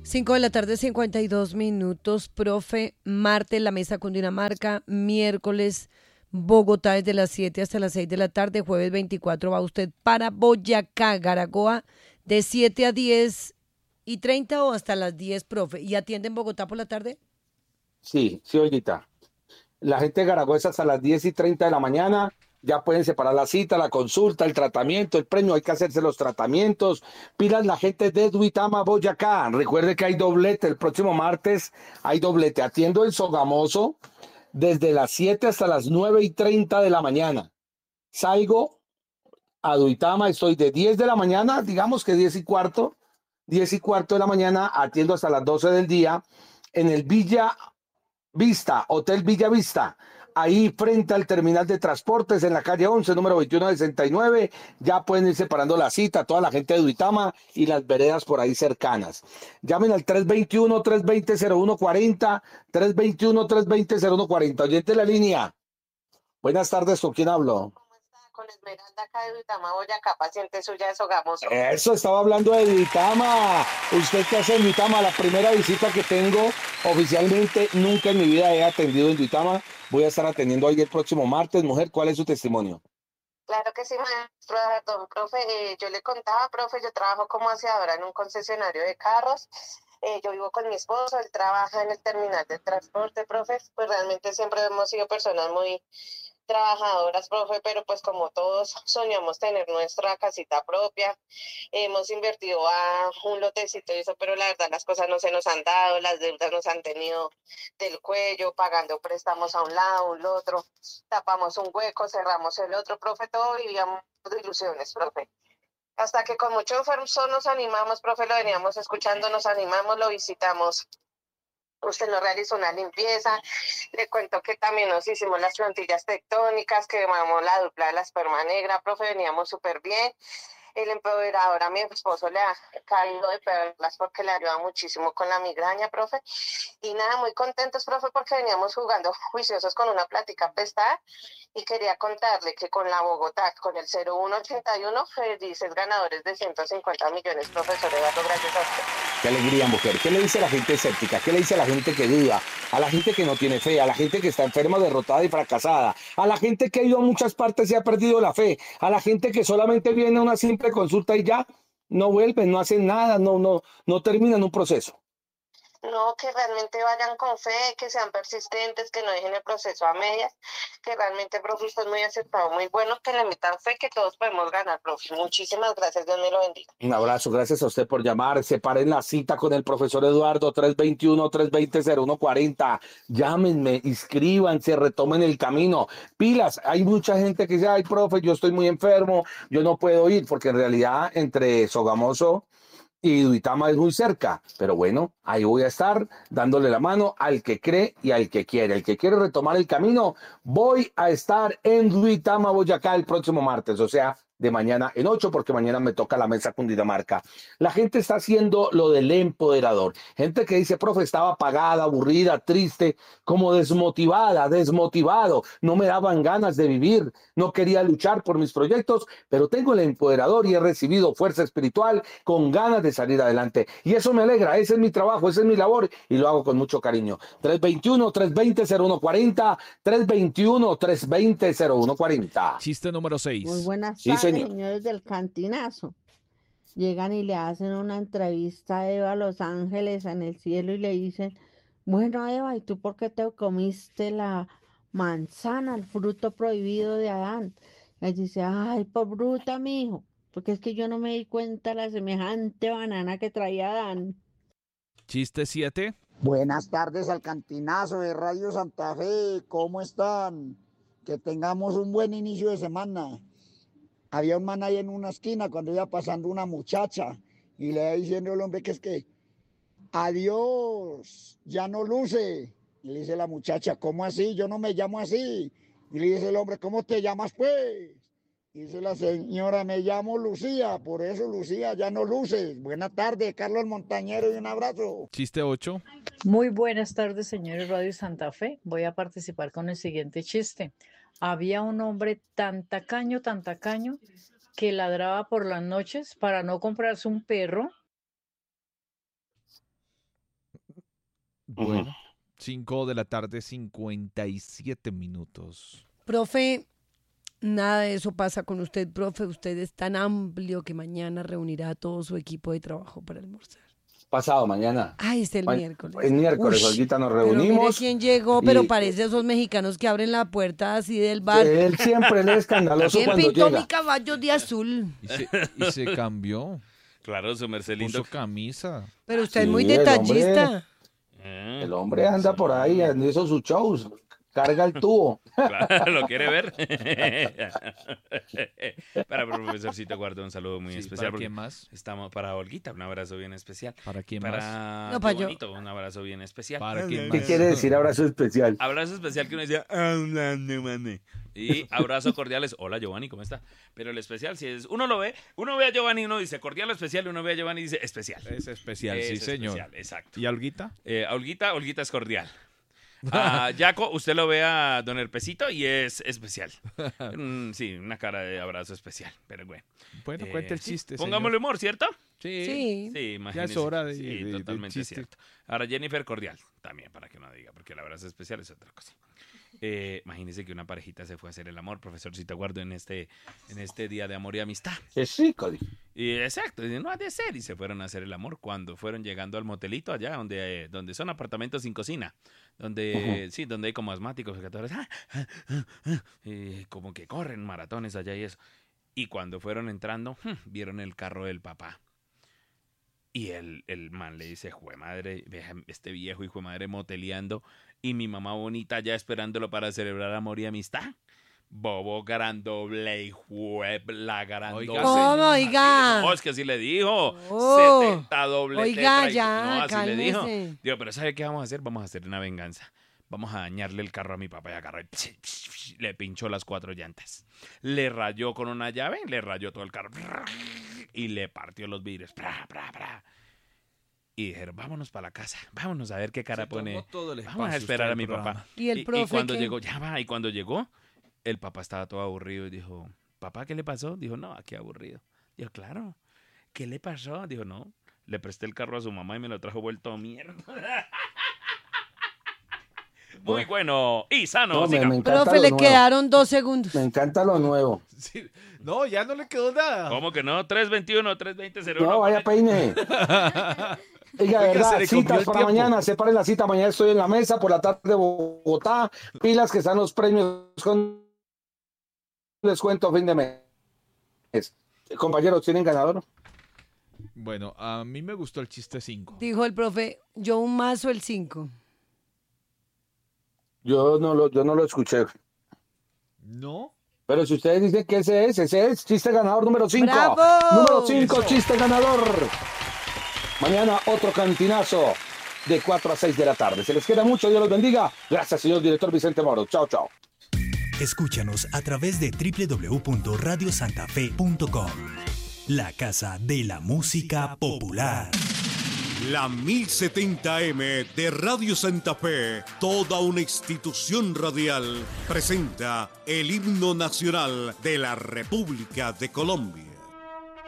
5 de la tarde, 52 minutos, profe. Martes, la mesa Cundinamarca. Miércoles, Bogotá, desde las 7 hasta las 6 de la tarde. Jueves 24 va usted para Boyacá, Garagoa, de 7 a 10:30 o hasta las 10, profe. ¿Y atiende en Bogotá por la tarde? Sí, sí, ahorita. La gente de Garagüez hasta las 10:30 de la mañana ya pueden separar la cita, la consulta, el tratamiento, el premio. Hay que hacerse los tratamientos. Pilas la gente de Duitama, Boyacá. Recuerde que hay doblete. El próximo martes hay doblete. Atiendo en Sogamoso desde las 7 hasta las 9:30 de la mañana. Salgo a Duitama, estoy de 10 de la mañana, digamos que 10:15, 10:15 de la mañana, atiendo hasta las 12 del día en el Villa Vista, Hotel Villa Vista, ahí frente al terminal de transportes en la calle 11, número 2169. Ya pueden ir separando la cita, toda la gente de Duitama y las veredas por ahí cercanas. Llamen al 321-320-0140, 321-320-0140. Oyente de la línea. Buenas tardes, ¿con quién hablo? Con Esmeralda acá de Duitama, Boyacá, paciente suya de Sogamoso. Eso, estaba hablando de Duitama. ¿Usted qué hace en Duitama? La primera visita que tengo oficialmente, nunca en mi vida he atendido en Duitama. Voy a estar atendiendo ahí el próximo martes. Mujer, ¿cuál es su testimonio? Claro que sí, maestro, don profe. Yo le contaba, profe, yo trabajo como aseadora en un concesionario de carros. Yo vivo con mi esposo, él trabaja en el terminal de transporte, profe. Pues realmente siempre hemos sido personas muy trabajadoras, profe, pero pues como todos soñamos tener nuestra casita propia, hemos invertido a un lotecito y eso, pero la verdad las cosas no se nos han dado, las deudas nos han tenido del cuello, pagando préstamos a un lado, a un otro, tapamos un hueco, cerramos el otro, profe, todo vivíamos de ilusiones, profe. Hasta que con mucho esfuerzo nos animamos, profe, lo veníamos escuchando, nos animamos, lo visitamos. Usted nos realizó una limpieza, le cuento que también nos hicimos las plantillas tectónicas, que llamamos la dupla de la esperma negra, profe, veníamos súper bien. El empeorador a mi esposo le ha caído de perlas porque le ayuda muchísimo con la migraña, profe. Y nada, muy contentos, profe, porque veníamos jugando juiciosos con una plática prestada y quería contarle que con la Bogotá, con el 0181, dices ganadores de 150 millones, profesor Eduardo, gracias a usted. Qué alegría, mujer. ¿Qué le dice a la gente escéptica? ¿Qué le dice a la gente que duda? A la gente que no tiene fe, a la gente que está enferma, derrotada y fracasada, a la gente que ha ido a muchas partes y ha perdido la fe, a la gente que solamente viene a una simple consulta y ya no vuelven, no hacen nada, no terminan un proceso. No, que realmente vayan con fe, que sean persistentes, que no dejen el proceso a medias, que realmente, profe, usted es muy aceptado, muy bueno, que le metan fe, que todos podemos ganar, profe. Muchísimas gracias, Dios me lo bendiga. Un abrazo, gracias a usted por llamar. Separen la cita con el profesor Eduardo, 321-320-0140. Llámenme, inscríbanse, retomen el camino. Pilas, hay mucha gente que dice, ay, profe, yo estoy muy enfermo, yo no puedo ir, porque en realidad entre Sogamoso y Duitama es muy cerca, pero bueno, ahí voy a estar dándole la mano al que cree y al que quiere. El que quiere retomar el camino, voy a estar en Duitama, Boyacá, el próximo martes, o sea, de mañana en 8, porque mañana me toca la mesa Cundinamarca. La gente está haciendo lo del empoderador. Gente que dice, profe, estaba apagada, aburrida, triste, como desmotivada, desmotivado, no me daban ganas de vivir, no quería luchar por mis proyectos, pero tengo el empoderador y he recibido fuerza espiritual con ganas de salir adelante. Y eso me alegra, ese es mi trabajo, esa es mi labor y lo hago con mucho cariño. 321-320-0140, 321-320-0140. Chiste número Muy 6. buenas Sí, tardes, señor. señores del Cantinazo. Llegan y le hacen una entrevista a Eva a Los Ángeles en el cielo y le dicen, bueno, Eva, ¿y tú por qué te comiste la manzana, el fruto prohibido de Adán? Ella dice, ay, por bruta, mijo, porque es que yo no me di cuenta la semejante banana que traía Adán. Chiste 7. Buenas tardes al cantinazo de Radio Santa Fe, ¿cómo están? Que tengamos un buen inicio de semana. Había un man ahí en una esquina cuando iba pasando una muchacha y le iba diciendo al hombre que es que, adiós, ya no luce. Y le dice la muchacha, ¿cómo así? Yo no me llamo así. Y le dice el hombre, ¿cómo te llamas pues? Y dice la señora, me llamo Lucía, por eso Lucía ya no luces. Buenas tardes, Carlos Montañero, y un abrazo. Chiste 8. Muy buenas tardes, señores Radio Santa Fe. Voy a participar con el siguiente chiste. Había un hombre tan tacaño, que ladraba por las noches para no comprarse un perro. Bueno, 5 de la tarde, 57 minutos. Profe, nada de eso pasa con usted, profe. Usted es tan amplio que mañana reunirá a todo su equipo de trabajo para almorzar. Pasado mañana. Ay, es el Ma- miércoles. El miércoles, Ush, Olguita, nos pero mire reunimos. quién llegó, pero y- parece esos mexicanos que abren la puerta así del bar. Él siempre es escandaloso ¿Quién cuando pintó llega. mi caballo de azul? Y se cambió. Claro, su merced lindo. Puso camisa. Pero usted es Sí, muy el detallista. El hombre anda por ahí, hizo sus shows, carga el tubo. Claro, ¿lo quiere ver? Para el profesorcito guardo un saludo muy Sí, especial. ¿para porque quién más? Estamos para Olguita, un abrazo bien especial. ¿Para quién más? Para No, para yo. Giovanito, un abrazo bien especial. ¿Para quién ¿Qué más? quiere decir abrazo especial? Abrazo especial que uno decía, hablando, mane. Y abrazo cordiales, hola Giovanni, ¿cómo está? Pero el especial, si es, uno ve a Giovanni y uno dice cordial o especial, y uno ve a Giovanni y dice especial. Es especial, sí, Es señor. especial, exacto. ¿Y Olguita? A Olguita es cordial. A Yaco, usted lo ve a Don Herpecito y es especial. Sí, una cara de abrazo especial, pero bueno. Bueno, cuente el Sí, chiste, pongámosle humor, ¿cierto? Sí. Sí. Sí, imagínese. es hora de- Sí, de totalmente chiste. cierto. Ahora, Jennifer cordial, también para que no diga, porque el abrazo especial es otra cosa. Imagínese que una parejita se fue a hacer el amor, profesorcito Guardo, en este día de amor y amistad. Es rico. Y exacto, y no ha de ser, y se fueron a hacer el amor cuando fueron llegando al motelito allá, donde son apartamentos sin cocina, donde sí, donde hay como asmáticos, y como que corren maratones allá y eso. Y cuando fueron entrando, vieron el carro del papá. Y el man le dice, jue madre, vea este viejo hijo de madre moteleando, y mi mamá bonita ya esperándolo para celebrar amor y amistad. Bobo grandoble, la grandoble. Oiga, ¿Cómo, oiga? No, es que así le dijo. Oh. 70 doble. Oiga, tetra y- ya, No, así le dijo. cálmese. Digo, pero ¿sabe qué vamos a hacer? Vamos a hacer una venganza. Vamos a dañarle el carro a mi papá y agarró y le pinchó las 4 llantas. Le rayó con una llave, le rayó todo el carro y le partió los vidrios. Y dijeron, vámonos para la casa, vámonos a ver qué cara Se tomó pone. todo el Vamos a espacio esperar usted a mi del papá. programa. ¿Y el profe cuando qué? llegó, ya va, y cuando llegó, el papá estaba todo aburrido y dijo, papá, ¿qué le pasó? Dijo, no, aquí aburrido. Dijo, claro, ¿qué le pasó? Dijo, no, le presté el carro a su mamá y me lo trajo vuelto mierda. Muy bueno y sano. No, siga. me encanta Profe, lo le nuevo. quedaron 2 segundos. Me encanta lo nuevo. Sí. No, ya no le quedó nada. ¿Cómo que no? 321, 320, No, vaya peine. Oiga, Oiga, verdad, se le comió citas el para tiempo. mañana, separen la cita, mañana estoy en la mesa por la tarde de Bogotá, pilas que están los premios con descuento fin de mes. Compañeros, ¿tienen ganador? Bueno, a mí me gustó el chiste 5. Dijo el profe, yo un mazo el 5. Yo no lo escuché. ¿No? Pero si ustedes dicen que ese es chiste ganador número 5. ¡Bravo! Número 5, Eso. chiste ganador. Mañana otro cantinazo de 4 a 6 de la tarde. Se les queda mucho, Dios los bendiga. Gracias, señor director Vicente Moro. Chao, chao. Escúchanos a través de www.radiosantafe.com. La casa de la música popular. La 1070M de Radio Santa Fe, toda una institución radial, presenta el himno nacional de la República de Colombia.